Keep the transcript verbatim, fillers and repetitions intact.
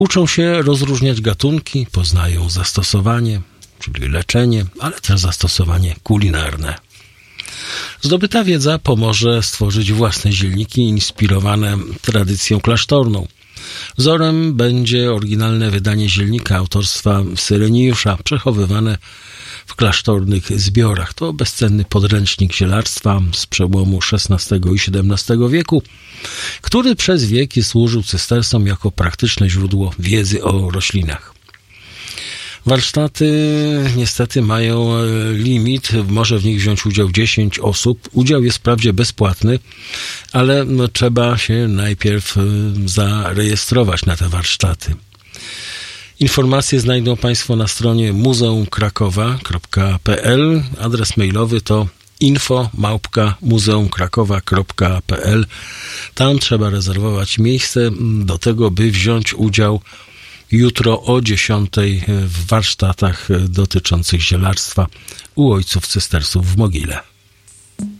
Uczą się rozróżniać gatunki, poznają zastosowanie, czyli leczenie, ale też zastosowanie kulinarne. Zdobyta wiedza pomoże stworzyć własne zielniki inspirowane tradycją klasztorną. Wzorem będzie oryginalne wydanie zielnika autorstwa Syreniusza, przechowywane w klasztornych zbiorach. To bezcenny podręcznik zielarstwa z przełomu szesnastego i siedemnastego wieku, który przez wieki służył cystersom jako praktyczne źródło wiedzy o roślinach. Warsztaty niestety mają limit, może w nich wziąć udział dziesięć osób. Udział jest wprawdzie bezpłatny, ale no, trzeba się najpierw zarejestrować na te warsztaty. Informacje znajdą Państwo na stronie muzeum krakowa kropka p l. Adres mailowy to info małpka muzeum krakowa kropka p l. Tam trzeba rezerwować miejsce do tego, by wziąć udział jutro o dziesiątej w warsztatach dotyczących zielarstwa u ojców cystersów w Mogile.